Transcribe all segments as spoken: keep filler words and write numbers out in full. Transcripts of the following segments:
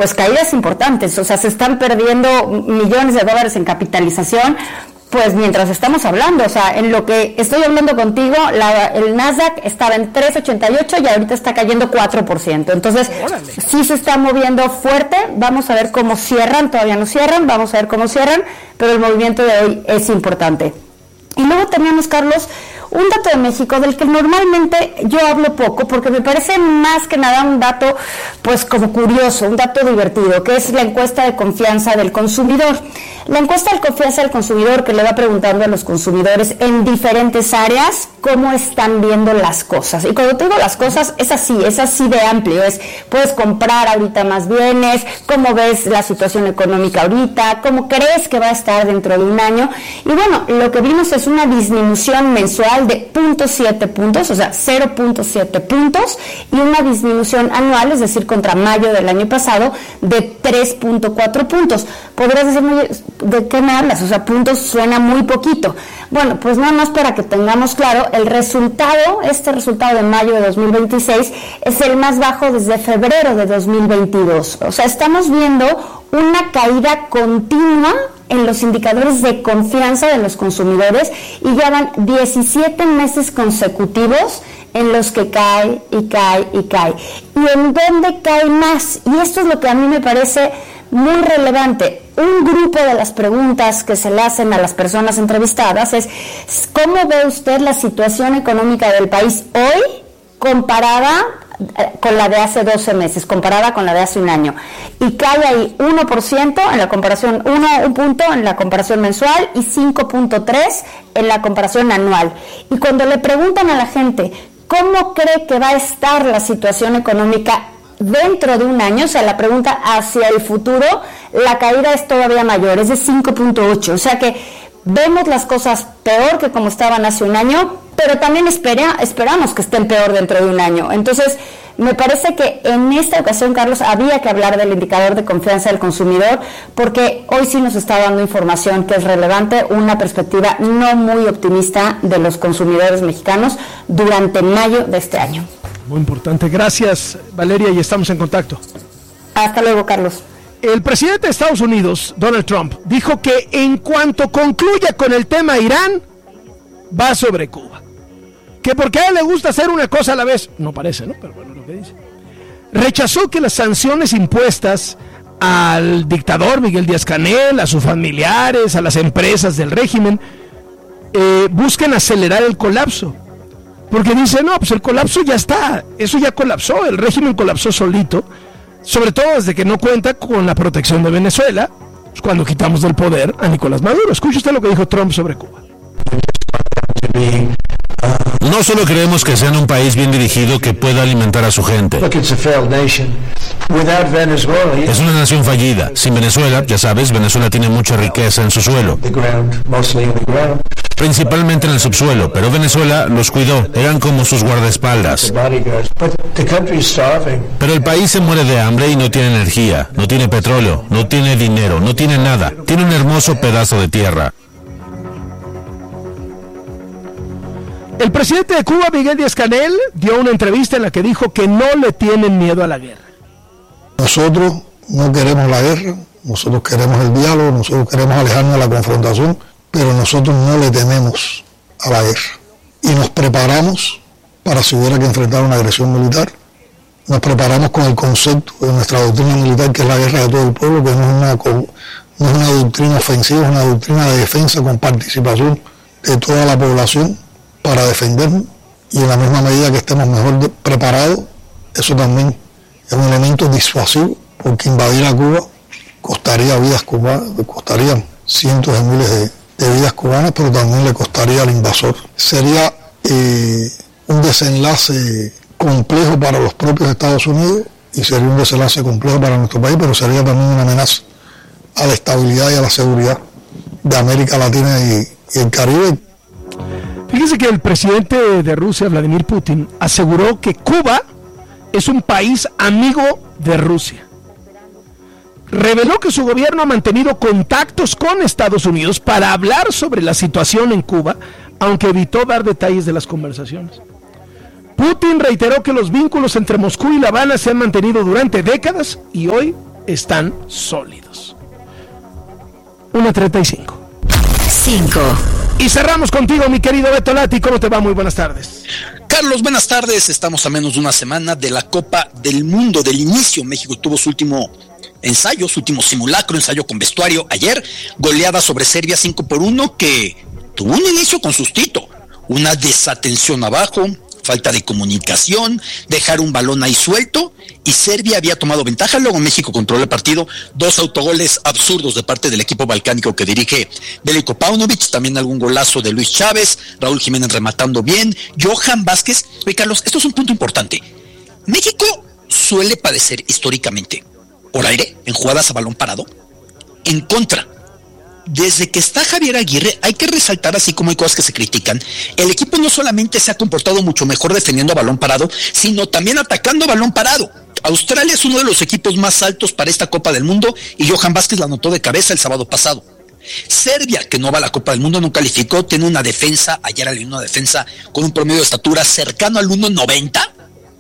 pues caídas importantes, o sea, se están perdiendo millones de dólares en capitalización, pues mientras estamos hablando, o sea, en lo que estoy hablando contigo, la, el Nasdaq estaba en tres ochenta y ocho y ahorita está cayendo cuatro por ciento, entonces ¡órale! Sí se está moviendo fuerte, vamos a ver cómo cierran, todavía no cierran, vamos a ver cómo cierran, pero el movimiento de hoy es importante. Y luego tenemos, Carlos, un dato de México del que normalmente yo hablo poco porque me parece más que nada un dato pues como curioso, un dato divertido, que es la encuesta de confianza del consumidor. La encuesta de confianza del consumidor que le va preguntando a los consumidores en diferentes áreas cómo están viendo las cosas. Y cuando te digo las cosas, es así, es así de amplio, es puedes comprar ahorita más bienes, cómo ves la situación económica ahorita, cómo crees que va a estar dentro de un año. Y bueno, lo que vimos es una disminución mensual de cero punto siete puntos, o sea, cero punto siete puntos, y una disminución anual, es decir, contra mayo del año pasado, de tres punto cuatro puntos. Podrías decir, ¿de qué me hablas? O sea, puntos suena muy poquito. Bueno, pues nada más para que tengamos claro, el resultado, este resultado de mayo de dos mil veintiséis, es el más bajo desde febrero de dos mil veintidós. O sea, estamos viendo una caída continua en los indicadores de confianza de los consumidores y ya van diecisiete meses consecutivos en los que cae y cae y cae. ¿Y en dónde cae más? Y esto es lo que a mí me parece muy relevante. Un grupo de las preguntas que se le hacen a las personas entrevistadas es: ¿cómo ve usted la situación económica del país hoy comparada con la de hace doce meses, comparada con la de hace un año? Y cae ahí uno por ciento en la comparación, uno, un punto en la comparación mensual y cinco punto tres en la comparación anual. Y cuando le preguntan a la gente cómo cree que va a estar la situación económica dentro de un año, o sea, la pregunta hacia el futuro, la caída es todavía mayor, es de cinco punto ocho, o sea que vemos las cosas peor que como estaban hace un año, pero también espera, esperamos que estén peor dentro de un año. Entonces, me parece que en esta ocasión, Carlos, había que hablar del indicador de confianza del consumidor, porque hoy sí nos está dando información que es relevante, una perspectiva no muy optimista de los consumidores mexicanos durante mayo de este año. Muy importante. Gracias, Valeria, y estamos en contacto. Hasta luego, Carlos. El presidente de Estados Unidos, Donald Trump, dijo que en cuanto concluya con el tema Irán, va sobre Cuba. Que porque a él le gusta hacer una cosa a la vez. No parece, ¿no? Pero bueno, lo que dice. Rechazó que las sanciones impuestas al dictador Miguel Díaz-Canel, a sus familiares, a las empresas del régimen, eh, busquen acelerar el colapso. Porque dice, no, pues el colapso ya está. Eso ya colapsó. El régimen colapsó solito. Sobre todo desde que no cuenta con la protección de Venezuela, pues cuando quitamos del poder a Nicolás Maduro. Escuche usted lo que dijo Trump sobre Cuba. No solo creemos que sean un país bien dirigido que pueda alimentar a su gente. Es una nación fallida. Sin Venezuela, ya sabes, Venezuela tiene mucha riqueza en su suelo, principalmente en el subsuelo, pero Venezuela los cuidó, eran como sus guardaespaldas. Pero el país se muere de hambre y no tiene energía, no tiene petróleo, no tiene dinero, no tiene nada. Tiene un hermoso pedazo de tierra. El presidente de Cuba, Miguel Díaz-Canel, dio una entrevista en la que dijo que no le tienen miedo a la guerra. Nosotros no queremos la guerra, nosotros queremos el diálogo, nosotros queremos alejarnos de la confrontación, pero nosotros no le tememos a la guerra. Y nos preparamos para si hubiera que enfrentar una agresión militar. Nos preparamos con el concepto de nuestra doctrina militar, que es la guerra de todo el pueblo, que no es una, no es una doctrina ofensiva, es una doctrina de defensa con participación de toda la población para defendernos, y en la misma medida que estemos mejor de, preparados, eso también es un elemento disuasivo, porque invadir a Cuba costaría vidas cubanas, costarían cientos de miles de, de vidas cubanas, pero también le costaría al invasor. Sería eh, un desenlace complejo para los propios Estados Unidos y sería un desenlace complejo para nuestro país, pero sería también una amenaza a la estabilidad y a la seguridad de América Latina y, y el Caribe. Fíjese que el presidente de Rusia, Vladimir Putin, aseguró que Cuba es un país amigo de Rusia. Reveló que su gobierno ha mantenido contactos con Estados Unidos para hablar sobre la situación en Cuba, aunque evitó dar detalles de las conversaciones. Putin reiteró que los vínculos entre Moscú y La Habana se han mantenido durante décadas y hoy están sólidos. uno treinta y cinco. cinco. Y cerramos contigo, mi querido Beto Lati. ¿Cómo te va? Muy buenas tardes. Carlos, buenas tardes. Estamos a menos de una semana de la Copa del Mundo, del inicio. México tuvo su último ensayo, su último simulacro, ensayo con vestuario ayer. Goleada sobre Serbia cinco por uno, que tuvo un inicio con sustito. Una desatención abajo, falta de comunicación, dejar un balón ahí suelto, y Serbia había tomado ventaja. Luego México controló el partido, dos autogoles absurdos de parte del equipo balcánico que dirige Veljko Paunovic, también algún golazo de Luis Chávez, Raúl Jiménez rematando bien, Johan Vázquez. Oye, Carlos, esto es un punto importante. México suele padecer históricamente por aire, en jugadas a balón parado, en contra. Desde que está Javier Aguirre, hay que resaltar, así como hay cosas que se critican, el equipo no solamente se ha comportado mucho mejor defendiendo a balón parado, sino también atacando a balón parado. Australia es uno de los equipos más altos para esta Copa del Mundo, y Johan Vázquez la anotó de cabeza el sábado pasado. Serbia, que no va a la Copa del Mundo, no calificó, tiene una defensa, ayer había una defensa con un promedio de estatura cercano al uno noventa,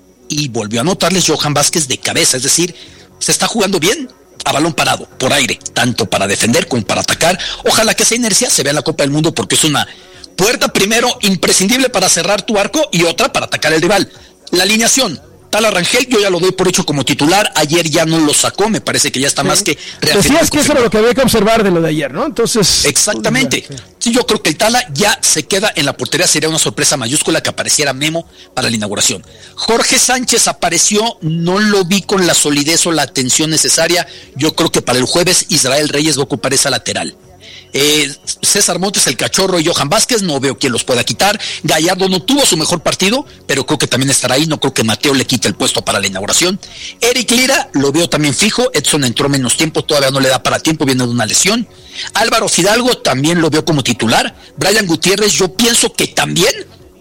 y volvió a anotarles Johan Vázquez de cabeza, es decir, se está jugando bien a balón parado, por aire, tanto para defender como para atacar. Ojalá que esa inercia se vea en la Copa del Mundo, porque es una puerta primero imprescindible para cerrar tu arco y otra para atacar al rival. La alineación: Tala Rangel, yo ya lo doy por hecho como titular, ayer ya no lo sacó, me parece que ya está sí. más que reafirmado. Decías que eso era lo que había que observar de lo de ayer, ¿no? Entonces... Exactamente. Pues, sí. sí, yo creo que el Tala ya se queda en la portería, sería una sorpresa mayúscula que apareciera Memo para la inauguración. Jorge Sánchez apareció, no lo vi con la solidez o la atención necesaria, yo creo que para el jueves Israel Reyes va a ocupar esa lateral. Eh, César Montes, el Cachorro y Johan Vázquez, no veo quién los pueda quitar. Gallardo no tuvo su mejor partido, pero creo que también estará ahí. No creo que Mateo le quite el puesto para la inauguración. Eric Lira lo veo también fijo. Edson entró menos tiempo, todavía no le da para tiempo, viene de una lesión. Álvaro Fidalgo también lo veo como titular. Brian Gutiérrez yo pienso que también.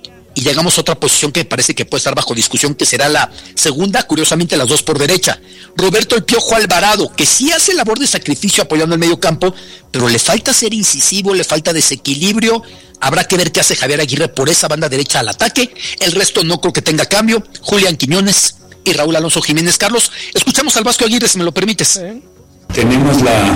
Y llegamos a otra posición que parece que puede estar bajo discusión, que será la segunda, curiosamente las dos por derecha. Roberto El Piojo Alvarado, que sí hace labor de sacrificio apoyando el medio campo, pero le falta ser incisivo, le falta desequilibrio. Habrá que ver qué hace Javier Aguirre por esa banda derecha al ataque. El resto no creo que tenga cambio. Julián Quiñones y Raúl Alonso Jiménez. Carlos, escuchamos al Vasco Aguirre, si me lo permites. Sí. Tenemos la,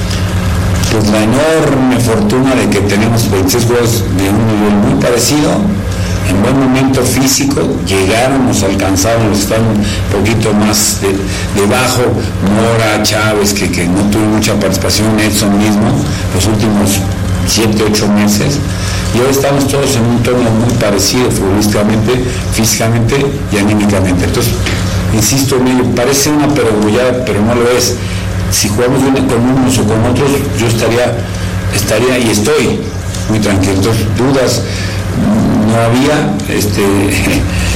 pues la enorme fortuna de que tenemos veintiséis jugadores de un nivel muy parecido. En buen momento físico, llegaron, nos alcanzaron, están un poquito más de, debajo, Mora, Chávez, que, que no tuvo mucha participación, Edson mismo, los últimos siete, ocho meses, y hoy estamos todos en un tono muy parecido, futbolísticamente, físicamente y anímicamente. Entonces, insisto, me parece una perogrullada, pero no lo es. Si jugamos con unos o con otros, yo estaría, estaría y estoy muy tranquilo. Entonces, dudas no había, este, eh,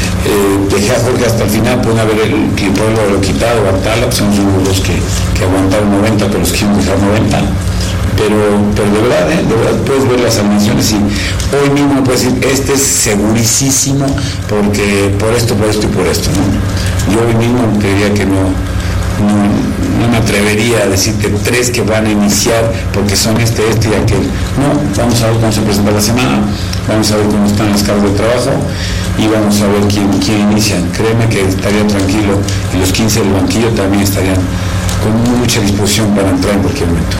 dejé a Jorge hasta el final, pueden haber el, el pueblo lo quitado, Bartala, pues son los que, que aguantaron noventa, pero los quieren dejar noventa, pero, pero de verdad, ¿eh? de verdad puedes ver las animaciones y hoy mismo puedes decir, este es segurísimo, porque por esto, por esto y por esto, ¿no? Yo hoy mismo te diría que no, no, no me atrevería a decirte tres que van a iniciar, porque son este, este y aquel. No, vamos a ver cómo se presenta la semana, vamos a ver cómo están las cargas de trabajo y vamos a ver quién, quién inician. Créeme que estaría tranquilo y los quince del banquillo también estarían con mucha disposición para entrar en cualquier momento.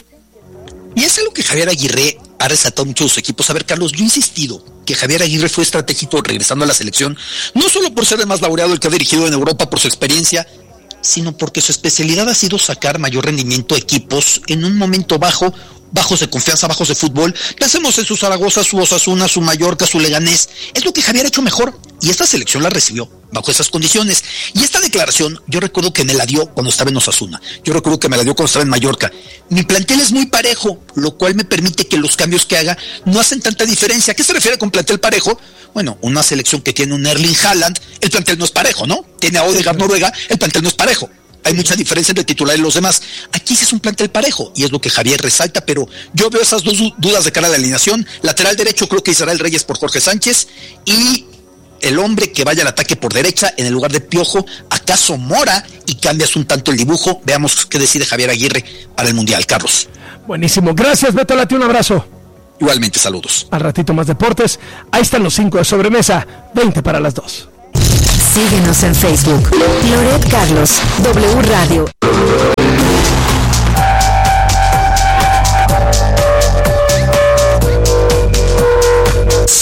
Y es algo que Javier Aguirre ha resaltado mucho a sus equipos. A ver, Carlos, yo he insistido que Javier Aguirre fue estratégico regresando a la selección, no solo por ser el más laureado, el que ha dirigido en Europa, por su experiencia, sino porque su especialidad ha sido sacar mayor rendimiento a equipos en un momento bajo, bajos de confianza, bajos de fútbol. Pensemos en su Zaragoza, su Osasuna, su Mallorca, su Leganés. Es lo que Javier ha hecho mejor, y esta selección la recibió bajo esas condiciones. Y esta declaración, yo recuerdo que me la dio cuando estaba en Osasuna, yo recuerdo que me la dio cuando estaba en Mallorca. Mi plantel es muy parejo, lo cual me permite que los cambios que haga no hacen tanta diferencia. ¿A qué se refiere con plantel parejo? Bueno, una selección que tiene un Erling Haaland, el plantel no es parejo, ¿no? Tiene a Odegaard, Noruega, el plantel no es parejo. Hay mucha diferencia entre el titular y los demás. Aquí sí es un plantel parejo, y es lo que Javier resalta, pero yo veo esas dos dudas de cara a la alineación. Lateral derecho creo que Israel Reyes por Jorge Sánchez, y el hombre que vaya al ataque por derecha en el lugar de Piojo, acaso Mora, y cambias un tanto el dibujo. Veamos qué decide Javier Aguirre para el Mundial. Carlos. Buenísimo, gracias Beto Lati, un abrazo. Igualmente, saludos. Al ratito más deportes. Ahí están los cinco de sobremesa, veinte para las dos. Síguenos en Facebook, Loret Carlos, W Radio.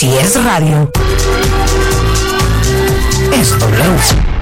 Si es radio, es W.